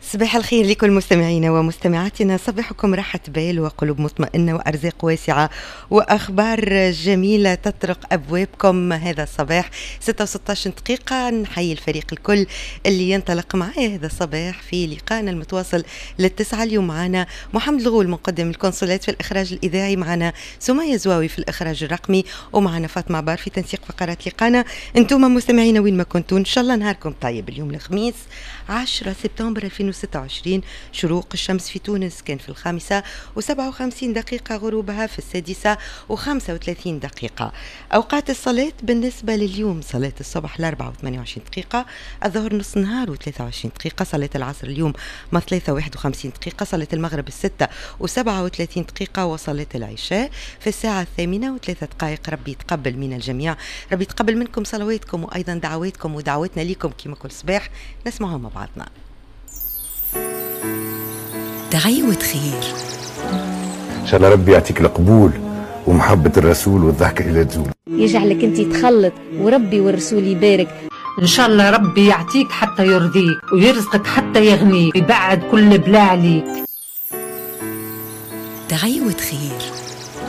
صباح الخير لكل مستمعينا ومستمعاتنا، صباحكم راحة بال وقلوب مطمئنة وأرزاق واسعة وأخبار جميلة تطرق أبوابكم هذا الصباح. 6:16 دقيقة. نحيي الفريق الكل اللي ينطلق معي هذا الصباح في لقاءنا المتواصل للتسعة. اليوم معنا محمد الغول مقدم الكونسولات في الإخراج الإذاعي، معنا سمية زواوي في الإخراج الرقمي، ومعنا فاطمة عبار في تنسيق فقرات لقانا. انتم مستمعينا وين ما كنتوا، إن شاء الله نهاركم طيب. اليوم الخميس 10 سبتمبر 2026. شروق الشمس في تونس كان في 5:57 غروبها في 6:35. أوقات الصلاة بالنسبة لليوم: صلاة الصبح 4:28، الظهر نص نهار و23، صلاة العصر اليوم 3:51، صلاة المغرب 6:37، وصلاة العشاء في 8:03. ربي يتقبل من الجميع، ربي يتقبل منكم صلواتكم وأيضا دعواتكم ودعواتنا لكم كما كل صباح. نسمعهم مع بعضنا. دعوة خير. إن شاء الله ربي يعطيك القبول ومحبة الرسول والضحكة إلى تزول، يجعلك أنت تخلط وربي والرسول يبارك. إن شاء الله ربي يعطيك حتى يرضيك ويرزقك حتى يغنيك ويبعد كل بلا عليك. دعوة خير.